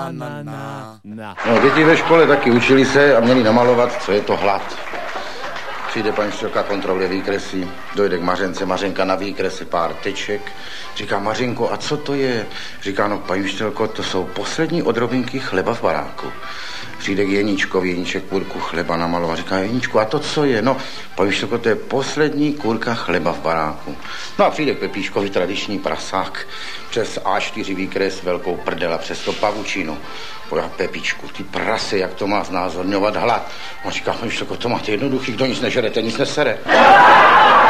No, děti ve škole taky učili se a měli namalovat, co je to hlad. Přijde paní učitelka, kontroluje výkresy, dojde k Mařence, Mařenka na výkresy, pár teček. Říká: Mařenko, a co to je? Říká: no, paní učitelko, to jsou poslední odrobinky chleba v baráku. Přijde k Jeníčkovi, Jeníček kurku chleba namaloval. Říká: Jeníčku, a to co je? No, paní učitelko, to je poslední kurka chleba v baráku. No a přijde k Pepíškovi, tradiční prasák, přes A4 výkres, velkou prdel a přes to pavučinu. Pojď, Pepičku, ty prase, jak to má znázorňovat hlad? On říká: paní učitelko, to máte jednoduchý, kdo nic nežere, ten nic nesere.